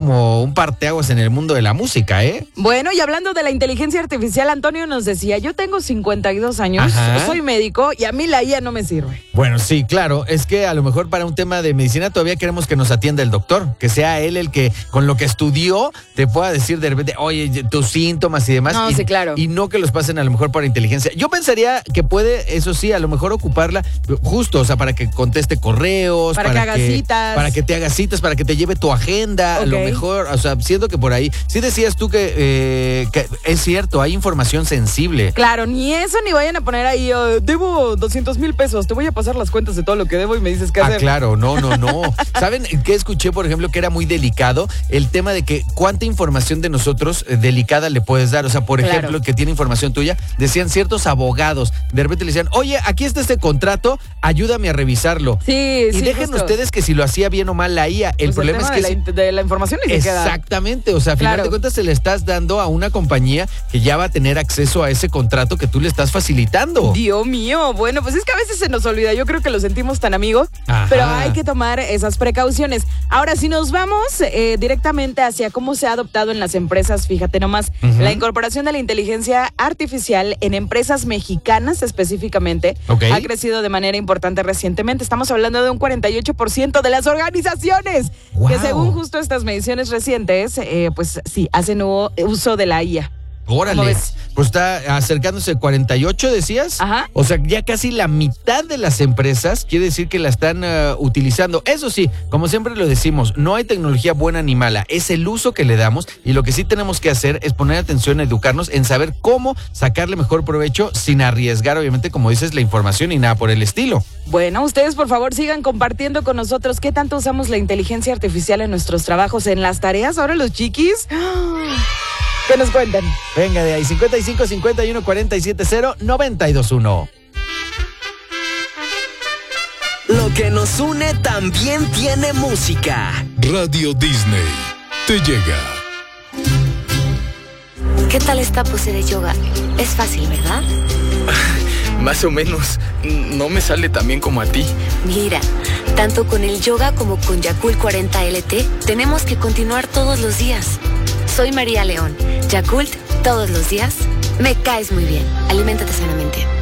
como un parteaguas en el mundo de la música, ¿eh? Bueno, y hablando de la inteligencia artificial, Antonio nos decía, yo tengo 52 años, soy médico y a mí la IA no me sirve. Bueno, sí, claro, es que a lo mejor para un tema de medicina todavía queremos que nos atienda el doctor, que sea él el que con lo que estudió te pueda decir de repente, oye, tus síntomas y demás. No, sí, claro. Y no que los pasen a lo mejor por inteligencia. Yo pensaría que puede, eso sí, a lo mejor ocuparla justo, o sea, para que conteste correos. Para que haga citas. Para que te haga citas, para que te lleve tu agenda, a lo mejor, o sea, siento que por ahí. Sí decías tú que es cierto, hay información sensible. Claro, ni eso, ni vayan a poner ahí, debo 200,000 pesos, te voy a pasar las cuentas de todo lo que debo y me dices qué hacer. Claro, no. ¿Saben qué escuché, por ejemplo, que era muy delicado? El tema de que cuánta información de nosotros delicada le puedes dar. O sea, por ejemplo, que tiene información tuya, decían ciertos abogados, de repente le decían, oye, aquí está este contrato, ayúdame a revisarlo. Sí, y dejen ustedes que si lo hacía bien o mal la IA. El problema es que de la información y se queda. Exactamente, o sea, a final de cuentas se le estás dando a una compañía que ya va a tener acceso a ese contrato que tú le estás facilitando. Dios mío, bueno, pues es que a veces se nos olvida, yo creo que lo sentimos tan amigos, pero hay que tomar esas precauciones. Ahora, si nos vamos directamente hacia cómo se ha adoptado en las empresas, fíjate nomás, la incorporación de la inteligencia artificial en empresas mexicanas específicamente ha crecido de manera importante recientemente. Estamos hablando de un 48% de las organizaciones que según justo estas mediciones recientes, pues sí, hacen uso de la IA. Órale, pues está acercándose 48, decías. O sea, ya casi la mitad de las empresas quiere decir que la están utilizando. Eso sí, como siempre lo decimos, no hay tecnología buena ni mala, es el uso que le damos y lo que sí tenemos que hacer es poner atención a educarnos en saber cómo sacarle mejor provecho sin arriesgar, obviamente, como dices, la información y nada por el estilo. Bueno, ustedes por favor sigan compartiendo con nosotros qué tanto usamos la inteligencia artificial en nuestros trabajos, en las tareas. Ahora los chiquis, ¿qué nos cuentan? Venga de ahí, 55 51 47 0 921. Lo que nos une también tiene música. Radio Disney te llega. ¿Qué tal esta pose de yoga? Es fácil, ¿verdad? Más o menos. No me sale tan bien como a ti. Mira, tanto con el yoga como con Yakult 40 LT, tenemos que continuar todos los días. Soy María León. Yakult, todos los días. Me caes muy bien. Aliméntate sanamente.